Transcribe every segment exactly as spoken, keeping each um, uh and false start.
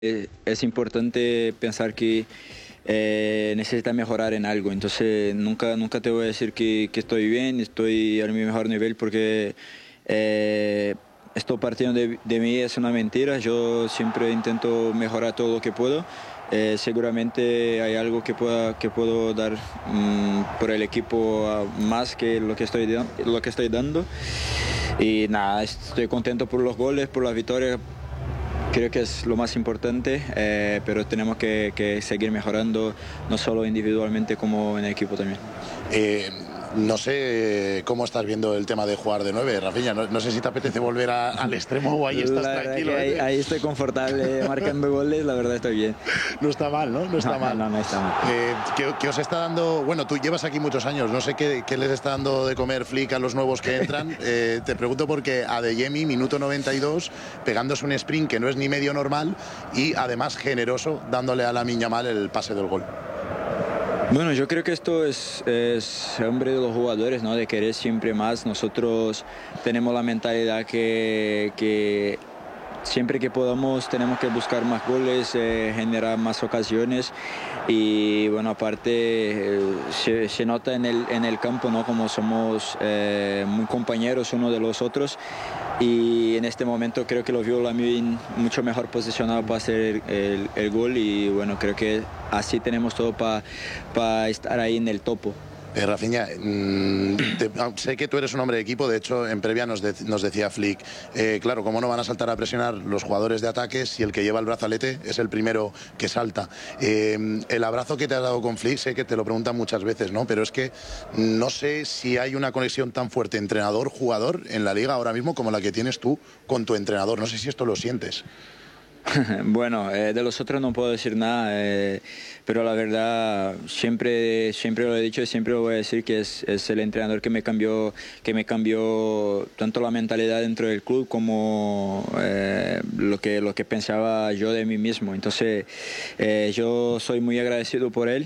Eh, es importante pensar que eh, necesita mejorar en algo, entonces nunca, nunca te voy a decir que, que estoy bien, estoy a mi mejor nivel porque eh, esto partiendo de, de mí es una mentira. Yo siempre intento mejorar todo lo que puedo. Eh, seguramente hay algo que, pueda, que puedo dar um, por el equipo uh, más que lo que, estoy, lo que estoy dando. Y nada, estoy contento por los goles, por las victorias. Creo que es lo más importante, eh, pero tenemos que, que seguir mejorando, no solo individualmente como en equipo también. Eh, no sé cómo estás viendo el tema de jugar de nueve, Rafinha. No, no sé si te apetece volver a, al extremo o ahí estás la tranquilo. Ahí, ¿eh? ahí estoy confortable marcando goles, la verdad estoy bien. No está mal, ¿no? No está no, mal. No, no está mal. Eh, ¿qué, ¿Qué os está dando? Bueno, tú llevas aquí muchos años, no sé qué, qué les está dando de comer Flick a los nuevos que entran. Eh, te pregunto porque Adeyemi, minuto noventa y dos, pegándose un sprint que no es ni medio normal y además generoso, dándole a Lamine Yamal el pase del gol. Bueno, yo creo que esto es, es hambre de los jugadores, ¿no? De querer siempre más. Nosotros tenemos la mentalidad que, que siempre que podamos tenemos que buscar más goles, eh, generar más ocasiones y bueno, aparte eh, se, se nota en el, en el campo, ¿no? Como somos eh, muy compañeros uno de los otros y en este momento creo que lo vio Lamine mucho mejor posicionado para hacer el, el, el gol y bueno, creo que así tenemos todo para pa estar ahí en el topo. Eh, Rafinha, mmm, te, sé que tú eres un hombre de equipo, de hecho en previa nos, de, nos decía Flick, eh, claro, cómo no van a saltar a presionar los jugadores de ataque si el que lleva el brazalete es el primero que salta. Eh, el abrazo que te has dado con Flick, sé que te lo preguntan muchas veces, ¿no? Pero es que no sé si hay una conexión tan fuerte entrenador-jugador en la liga ahora mismo como la que tienes tú con tu entrenador. No sé si esto lo sientes. Bueno, eh, de los otros no puedo decir nada, eh, pero la verdad siempre, siempre lo he dicho y siempre lo voy a decir que es, es el entrenador que me cambió, que me cambió tanto la mentalidad dentro del club como eh, lo que, lo que pensaba yo de mí mismo. Entonces eh, yo soy muy agradecido por él.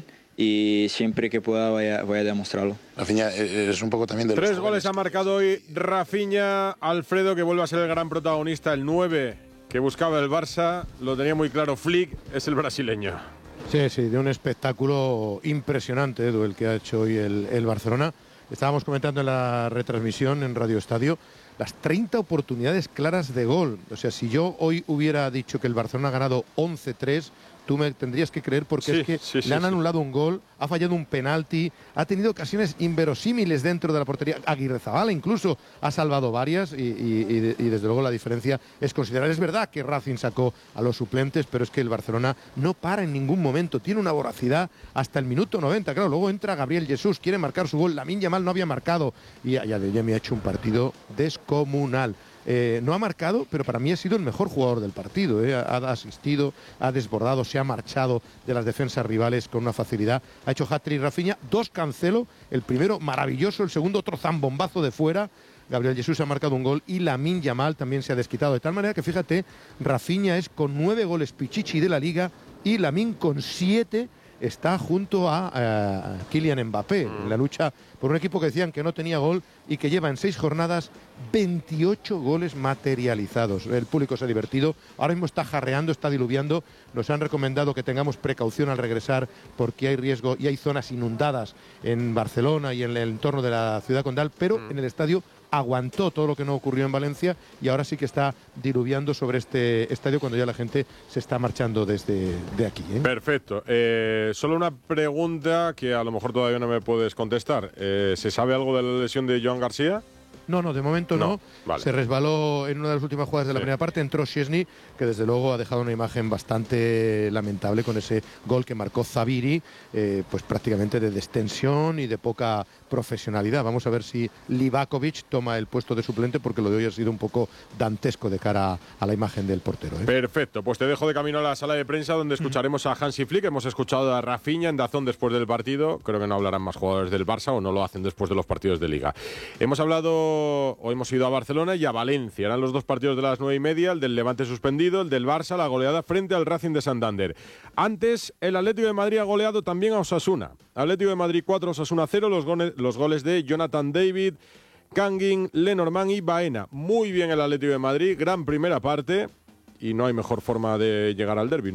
Y siempre que pueda voy a, voy a demostrarlo. Rafinha, es un poco también de los Tres goles ha marcado hoy Rafinha. Alfredo, que vuelve a ser el gran protagonista, el nueve que buscaba el Barça, lo tenía muy claro Flick, es el brasileño. Sí, sí, de un espectáculo impresionante, Edu, el que ha hecho hoy el, el Barcelona. Estábamos comentando en la retransmisión en Radio Estadio las treinta oportunidades claras de gol. O sea, si yo hoy hubiera dicho que el Barcelona ha ganado once tres, tú me tendrías que creer porque sí, es que sí, le sí, han sí. anulado un gol, ha fallado un penalti, ha tenido ocasiones inverosímiles dentro de la portería. Aguirrezabala incluso ha salvado varias y, y, y, y desde luego la diferencia es considerable. Es verdad que Racing sacó a los suplentes, pero es que el Barcelona no para en ningún momento, tiene una voracidad hasta el minuto noventa. Claro, luego entra Gabriel Jesús, quiere marcar su gol, Lamine Yamal no había marcado y Adeyemi ha hecho un partido descomunal. Eh, no ha marcado, pero para mí ha sido el mejor jugador del partido. Eh. Ha, ha asistido, ha desbordado, se ha marchado de las defensas rivales con una facilidad. Ha hecho hat-trick Rafinha, dos Cancelo, el primero maravilloso, el segundo otro zambombazo de fuera. Gabriel Jesús ha marcado un gol y Lamine Yamal también se ha desquitado. De tal manera que, fíjate, Rafinha es con nueve goles pichichi de la Liga y Lamine con siete está junto a, a Kylian Mbappé en la lucha por un equipo que decían que no tenía gol y que lleva en seis jornadas veintiocho goles materializados. El público se ha divertido, ahora mismo está jarreando, está diluviando. Nos han recomendado que tengamos precaución al regresar porque hay riesgo y hay zonas inundadas en Barcelona y en el entorno de la ciudad condal, pero en el estadio aguantó todo lo que no ocurrió en Valencia y ahora sí que está diluviando sobre este estadio cuando ya la gente se está marchando desde de aquí. ¿eh? Perfecto. Eh, solo una pregunta que a lo mejor todavía no me puedes contestar. Eh, ¿Se sabe algo de la lesión de Joan García? No, no, de momento no. no. Vale. Se resbaló en una de las últimas jugadas de la sí. primera parte, entró Szczesny, que desde luego ha dejado una imagen bastante lamentable con ese gol que marcó Zaviri, eh, pues prácticamente de destensión y de poca profesionalidad. Vamos a ver si Livakovic toma el puesto de suplente, porque lo de hoy ha sido un poco dantesco de cara a la imagen del portero. ¿eh? Perfecto, pues te dejo de camino a la sala de prensa donde escucharemos a Hansi Flick. Hemos escuchado a Rafinha en Dazón después del partido. Creo que no hablarán más jugadores del Barça o no lo hacen después de los partidos de Liga. Hemos hablado Hoy hemos ido a Barcelona y a Valencia. Eran los dos partidos de las nueve y media, el del Levante suspendido, el del Barça, la goleada frente al Racing de Santander. Antes, el Atlético de Madrid ha goleado también a Osasuna. Atlético de Madrid cuatro, Osasuna cero, los goles, los goles de Jonathan David, Kangin, Lenormand y Baena. Muy bien el Atlético de Madrid, gran primera parte. y no hay mejor forma de llegar al derbi.